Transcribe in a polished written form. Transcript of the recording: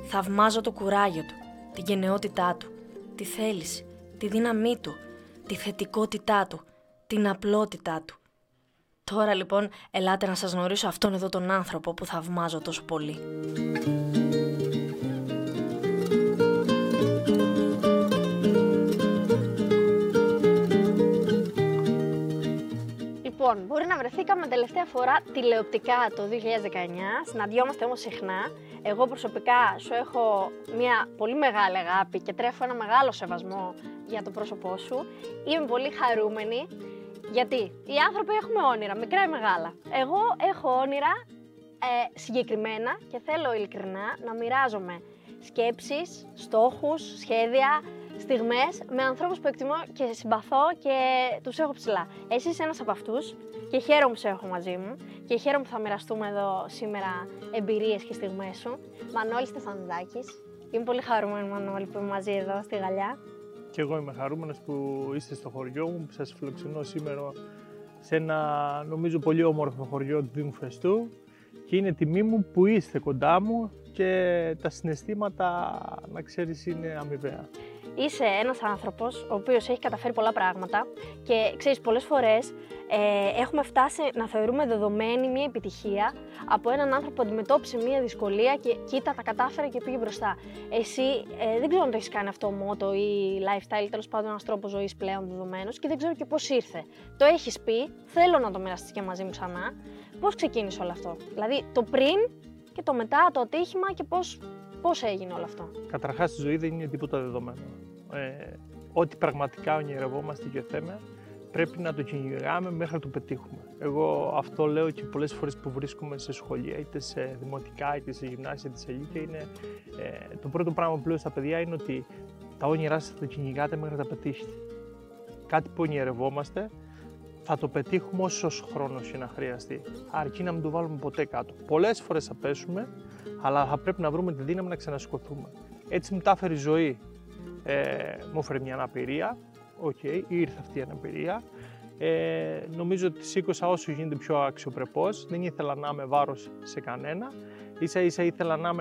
Θαυμάζω το κουράγιο του, την γενναιότητά του, τη θέληση, τη δύναμή του, τη θετικότητά του, την απλότητά του. Τώρα λοιπόν ελάτε να σας γνωρίσω αυτόν εδώ τον άνθρωπο που θαυμάζω τόσο πολύ. Λοιπόν, μπορεί να βρεθήκαμε τελευταία φορά τηλεοπτικά το 2019, συναντιόμαστε όμως συχνά. Εγώ προσωπικά σου έχω μια πολύ μεγάλη αγάπη και τρέφω ένα μεγάλο σεβασμό για το πρόσωπό σου. Είμαι πολύ χαρούμενη, γιατί οι άνθρωποι έχουμε όνειρα, μικρά ή μεγάλα. Εγώ έχω όνειρα συγκεκριμένα και θέλω ειλικρινά να μοιράζομαι σκέψεις, στόχους, σχέδια, στιγμές με ανθρώπους που εκτιμώ και συμπαθώ και τους έχω ψηλά. Εσύ είσαι ένας από αυτούς και χαίρομαι που σε έχω μαζί μου και χαίρομαι που θα μοιραστούμε εδώ σήμερα εμπειρίες και στιγμές σου. Μανώλης Στεφανιδάκης. Είμαι πολύ χαρούμενη, Μανώλη, που είμαι μαζί εδώ στη Γαλλιά. Και εγώ είμαι χαρούμενος που είστε στο χωριό μου, που σας φιλοξενώ σήμερα σε ένα νομίζω πολύ όμορφο χωριό του Δήμου Φεστού και είναι τιμή μου που είστε κοντά μου και τα συναισθήματα, να ξέρεις, είναι αμοιβαία. Είσαι ένας άνθρωπος ο οποίος έχει καταφέρει πολλά πράγματα και ξέρεις, πολλές φορές έχουμε φτάσει να θεωρούμε δεδομένη μια επιτυχία από έναν άνθρωπο που αντιμετώπισε μια δυσκολία και κοίτα, τα κατάφερε και πήγε μπροστά. Εσύ δεν ξέρω αν το έχεις κάνει αυτό μότο ή lifestyle, τέλος πάντων ένας τρόπος ζωής πλέον δεδομένος και δεν ξέρω και πώς ήρθε. Το έχεις πει, θέλω να το μοιραστείς και μαζί μου ξανά. Πώς ξεκίνησε όλο αυτό, δηλαδή το πριν και το μετά, το ατύχημα και πώς έγινε όλο αυτό? Καταρχάς, στη ζωή δεν είναι τίποτα δεδομένο. Ό,τι πραγματικά ονειρευόμαστε και θέμε, πρέπει να το κυνηγάμε μέχρι να το πετύχουμε. Εγώ αυτό λέω και πολλές φορές που βρίσκομαι σε σχολεία, είτε σε δημοτικά, είτε σε γυμνάσια, είτε σε λύκεια, είναι το πρώτο πράγμα που λέω στα παιδιά είναι ότι τα όνειρά σας θα τα κυνηγάτε μέχρι να τα πετύχετε. Κάτι που ονειρευόμαστε, θα το πετύχουμε όσος χρόνος και να χρειαστεί. Αρκεί να μην το βάλουμε ποτέ κάτω. Πολλές φορές θα πέσουμε, αλλά θα πρέπει να βρούμε τη δύναμη να ξανασηκωθούμε. Έτσι μου τα έφερε η ζωή. Μου έφερε μια αναπηρία, ήρθε αυτή η αναπηρία. Νομίζω ότι σήκωσα όσο γίνεται πιο αξιοπρεπώς. Δεν ήθελα να είμαι βάρος σε κανένα. Ίσα ίσα ήθελα να είμαι